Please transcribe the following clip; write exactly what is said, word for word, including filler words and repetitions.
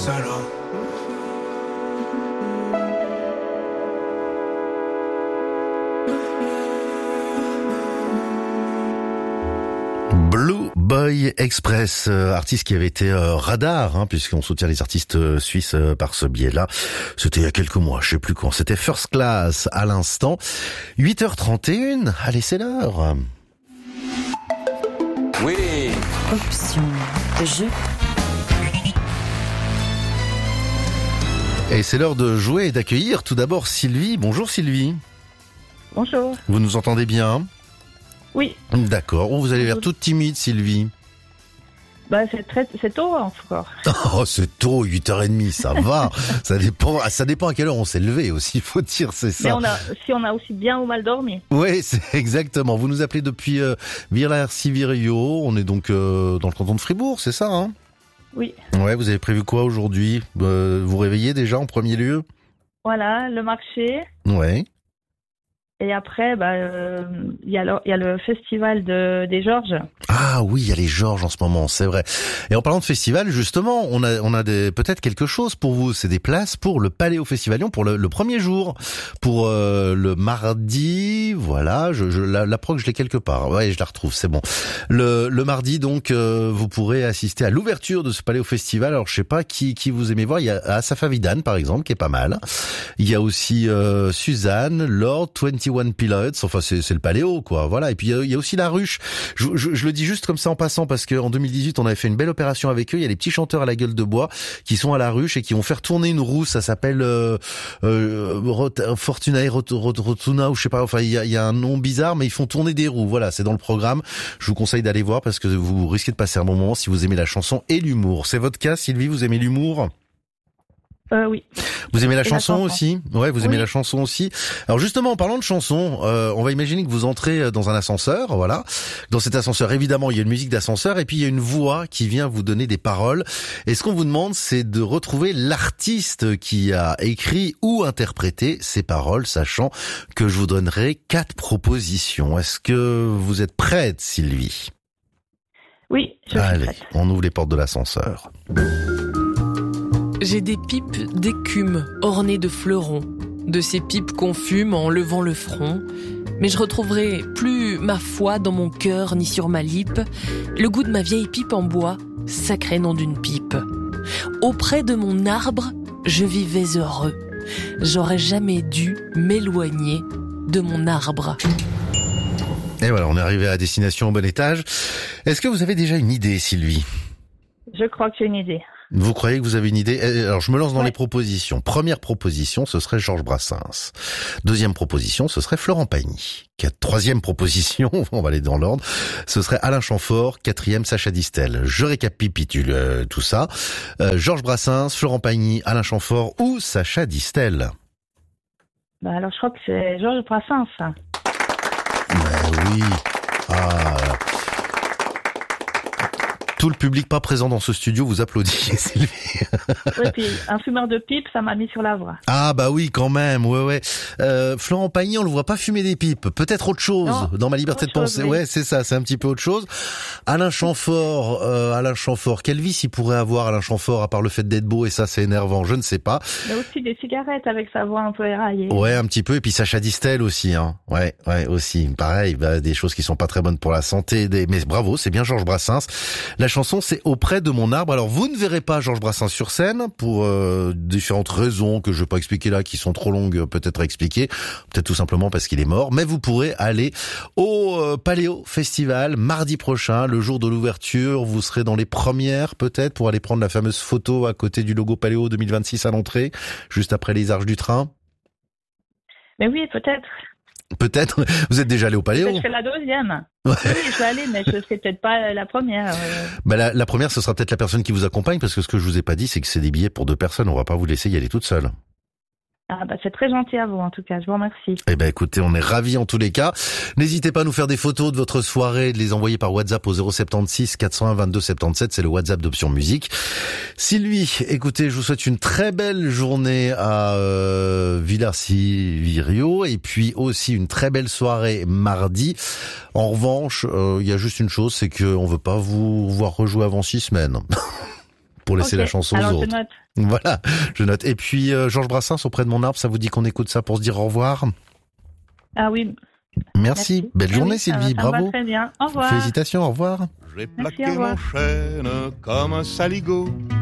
solo. Blue Boy Express, euh, artiste qui avait été euh, radar, hein, puisqu'on soutient les artistes euh, suisses euh, par ce biais-là. C'était il y a quelques mois, je sais plus quand. C'était First Class à l'instant. huit heures trente et une, allez c'est l'heure. Oui. Option jeu. Et c'est l'heure de jouer et d'accueillir tout d'abord Sylvie. Bonjour Sylvie. Bonjour. Vous nous entendez bien ? Oui. D'accord. Oh, vous avez l'air toute timide Sylvie. Bah c'est très c'est tôt encore. Oh, c'est tôt, huit heures trente, ça va. Ça dépend, ça dépend à quelle heure on s'est levé aussi, faut dire, c'est ça. Mais on a, si on a aussi bien ou mal dormi. Oui, c'est exactement. Vous nous appelez depuis euh, Villers-Sivirio. On est donc euh, dans le canton de Fribourg, c'est ça, hein ? Oui. Ouais, vous avez prévu quoi aujourd'hui ? euh, Vous réveillez déjà en premier lieu ? Voilà, le marché. Ouais. Et après, bah, euh, il y a le, il y a le festival de, des Georges. Ah oui, il y a les Georges en ce moment, c'est vrai. Et en parlant de festival, justement, on a, on a des, peut-être quelque chose pour vous. C'est des places pour le Paléo Festival Lyon pour le, le premier jour, pour euh, le mardi. Voilà, je, je, la, la prog, je l'ai quelque part. Ouais, je la retrouve, c'est bon. Le, le mardi, donc, euh, vous pourrez assister à l'ouverture de ce Paléo Festival. Alors, je sais pas qui, qui vous aimez voir. Il y a Asaf Avidan, par exemple, qui est pas mal. Il y a aussi euh, Suzanne, Lord, vingt et un Pilots. Enfin, c'est, c'est le Paléo, quoi. Voilà. Et puis il y a, il y a aussi la Ruche. Je, je, je le dis juste comme ça en passant parce que en deux mille dix-huit, on avait fait une belle opération avec eux. Il y a les petits chanteurs à la gueule de bois qui sont à la Ruche et qui vont faire tourner une roue. Ça s'appelle euh, euh, Rot- Fortunae Rot- Rot- Rotuna ou je sais pas. Enfin, il y a, il y a un nom bizarre, mais ils font tourner des roues. Voilà, c'est dans le programme. Je vous conseille d'aller voir parce que vous risquez de passer un bon moment si vous aimez la chanson et l'humour. C'est votre cas, Sylvie. Vous aimez l'humour ? Euh, oui. Vous aimez la Et chanson, la chanson aussi ? Ouais, vous aimez Oui. la chanson aussi. Alors justement, en parlant de chanson, euh, on va imaginer que vous entrez dans un ascenseur, voilà. Dans cet ascenseur, évidemment, il y a une musique d'ascenseur et puis il y a une voix qui vient vous donner des paroles. Et ce qu'on vous demande, c'est de retrouver l'artiste qui a écrit ou interprété ces paroles, sachant que je vous donnerai quatre propositions. Est-ce que vous êtes prête, Sylvie ? Oui, je suis Allez, prête. on ouvre les portes de l'ascenseur. J'ai des pipes d'écume ornées de fleurons, de ces pipes qu'on fume en levant le front. Mais je retrouverai plus ma foi dans mon cœur ni sur ma lippe, le goût de ma vieille pipe en bois, sacré nom d'une pipe. Auprès de mon arbre, je vivais heureux. J'aurais jamais dû m'éloigner de mon arbre. Et voilà, on est arrivé à destination au bon étage. Est-ce que vous avez déjà une idée, Sylvie ? Je crois que j'ai une idée. Vous croyez que vous avez une idée ? Alors, je me lance dans Ouais. les propositions. Première proposition, ce serait Georges Brassens. Deuxième proposition, ce serait Florent Pagny. Quatre- Troisième proposition, on va aller dans l'ordre, ce serait Alain Chamfort. Quatrième, Sacha Distel. Je récapitule euh, tout ça. Euh, Georges Brassens, Florent Pagny, Alain Chamfort ou Sacha Distel. Bah alors je crois que c'est Georges Brassens. Ben oui. Ah. Tout le public pas présent dans ce studio vous applaudit, Sylvie. Ouais, puis un fumeur de pipe, ça m'a mis sur la voie. Ah bah oui, quand même, ouais ouais. Euh, Florent Pagny, on le voit pas fumer des pipes. Peut-être autre chose Non, dans ma liberté de autre penser. chose, oui. Ouais, c'est ça, c'est un petit peu autre chose. Alain Chamfort, euh, Alain Chamfort, quel vice il pourrait avoir Alain Chamfort à part le fait d'être beau et ça c'est énervant, je ne sais pas. Mais aussi des cigarettes avec sa voix un peu éraillée. Ouais, un petit peu et puis Sacha Distel aussi, hein. Ouais, ouais aussi. Pareil, bah, des choses qui sont pas très bonnes pour la santé. Des... Mais bravo, c'est bien Georges Brassens. La chanson c'est Auprès de mon arbre. Alors vous ne verrez pas Georges Brassens sur scène pour euh, différentes raisons que je vais pas expliquer là, qui sont trop longues peut-être à expliquer, peut-être tout simplement parce qu'il est mort. Mais vous pourrez aller au euh, Paléo Festival mardi prochain, le jour de l'ouverture. Vous serez dans les premières peut-être pour aller prendre la fameuse photo à côté du logo Paléo deux mille vingt-six à l'entrée, juste après les arches du train. Mais oui, peut-être. Peut-être. Vous êtes déjà allé au Paléo? Je serai la deuxième. Ouais. Oui, je vais aller, mais je serai peut-être pas la première. euh. Bah la, la première, ce sera peut-être la personne qui vous accompagne, parce que ce que je vous ai pas dit, c'est que c'est des billets pour deux personnes. On va pas vous laisser y aller toute seule. Ah bah c'est très gentil à vous en tout cas, je vous remercie. Eh ben écoutez, on est ravis en tous les cas. N'hésitez pas à nous faire des photos de votre soirée, de les envoyer par WhatsApp au zéro soixante-seize quatre cent un vingt-deux soixante-dix-sept, c'est le WhatsApp d'Option Musique. Sylvie, écoutez, je vous souhaite une très belle journée à euh, Villers-Sivirio et puis aussi une très belle soirée mardi. En revanche, il euh, y a juste une chose, c'est qu'on veut pas vous voir rejouer avant six semaines. pour laisser Ok. la chance aux Alors, autres. je note. Voilà, je note. Et puis euh, Georges Brassens auprès de mon arbre, ça vous dit qu'on écoute ça pour se dire au revoir? Ah oui. Merci. Merci. Belle Ah journée oui, ça va- Sylvie, ça me va bravo. très bien. Au revoir. Félicitations, au revoir. J'ai Merci, plaqué au revoir. mon chêne comme un saligot.